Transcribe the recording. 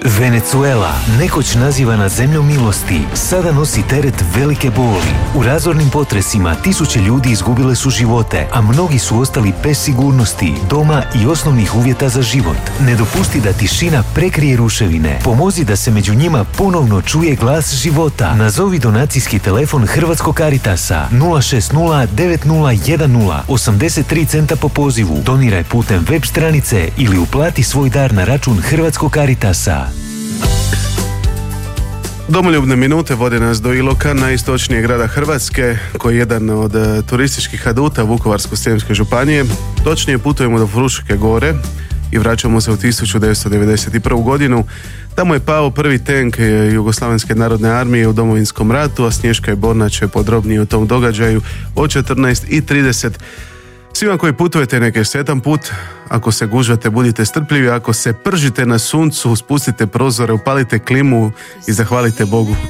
Venezuela, nekoć nazivana zemljom milosti, sada nosi teret velike boli. U razornim potresima tisuće ljudi izgubile su živote, a mnogi su ostali bez sigurnosti, doma i osnovnih uvjeta za život. Ne dopusti da tišina prekrije ruševine. Pomozi da se među njima ponovno čuje glas života. Nazovi donacijski telefon Hrvatskog Caritasa 060 9010 83 centa po pozivu. Doniraj putem web stranice ili uplati svoj dar na račun Hrvatskog Caritasa. Domoljubne minute vode nas do Iloka, najistočnijeg grada Hrvatske, koji je jedan od turističkih aduta Vukovarsko-srijemske županije. Točnije putujemo do Fruške gore i vraćamo se u 1991. godinu. Tamo je pao prvi tank Jugoslavenske narodne armije u Domovinskom ratu, a Snješka i Borna će podrobnije o tom događaju od 14:30. Svima koji putujete neke sretan put. Ako se gužvate, budite strpljivi. Ako se pržite na suncu, spustite prozore, upalite klimu i zahvalite Bogu